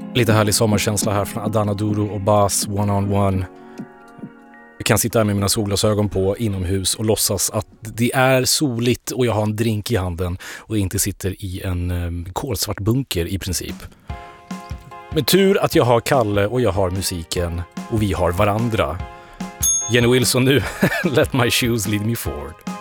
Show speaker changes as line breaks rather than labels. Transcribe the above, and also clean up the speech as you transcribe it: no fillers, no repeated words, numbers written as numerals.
Lite härlig sommarkänsla här från Adana Duru och Bas One on One. Jag kan sitta här med mina solglasögon på inomhus och låtsas att det är soligt och jag har en drink i handen och inte sitter i en kolsvart bunker i princip. Med tur att jag har Kalle och jag har musiken och vi har varandra. Jenny Wilson nu, Let My Shoes Lead Me Forward.